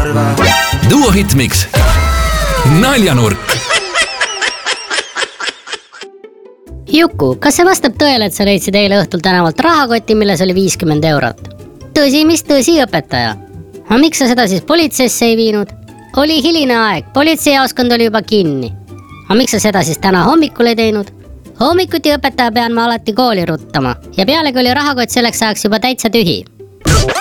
Duo Hitmix. Naljanurk. Juku, kas see vastab tõele, et sa leidsid eile õhtul tänavalt rahakoti, milles oli 50 eurot? Tõsi, mis tõsi, õpetaja? Aga miks sa seda siis politseisse ei viinud? Oli hiline aeg, politseijaoskond oli juba kinni. Aga miks sa seda siis täna hommikul ei teinud? Hommikuti õpetaja pean ma alati kooli ruttama ja pealegi oli rahakott selleks ajaks juba täitsa tühi.